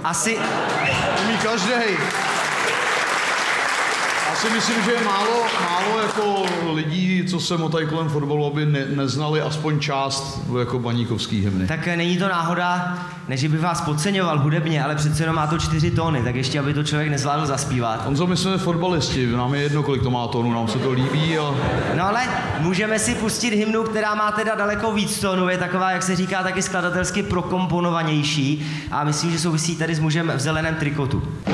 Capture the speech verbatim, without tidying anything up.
Asi... Umí každej. Já si myslím, že je málo, málo jako lidí, co se motají kolem fotbalu, aby ne, neznali aspoň část jako baníkovský hymny. Tak není to náhoda, ne, že bych vás podceňoval hudebně, ale přece jenom má to čtyři tóny, tak ještě, aby to člověk nezvládl zaspívat. On co my jsme fotbalisti, nám je jedno, kolik to má tónu, nám se to líbí a... No ale můžeme si pustit hymnu, která má teda daleko víc tónů, je taková, jak se říká, taky skladatelsky prokomponovanější a myslím, že souvisí tady s mužem v zeleném trikotu.